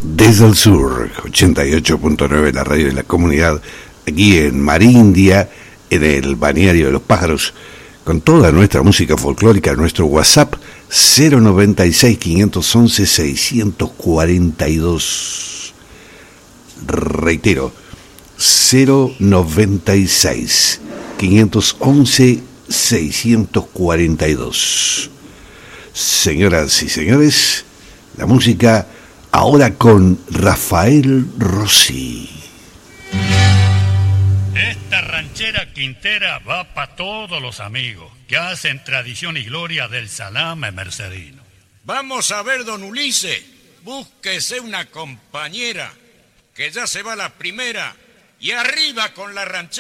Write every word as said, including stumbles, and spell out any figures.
Desde el sur, ochenta y ocho punto nueve, la radio de la comunidad, aquí en Marindia, en el balneario de los pájaros, con toda nuestra música folclórica, nuestro WhatsApp cero noventa y seis, quinientos once, seiscientos cuarenta y dos. Reitero, cero noventa y seis, quinientos once, seiscientos cuarenta y dos. Señoras y señores, la música ahora con Rafael Rossi. Esta ranchera quintera va para todos los amigos que hacen tradición y gloria del salame mercedino. Vamos a ver, don Ulises, búsquese una compañera, que ya se va la primera, y arriba con la ranchera.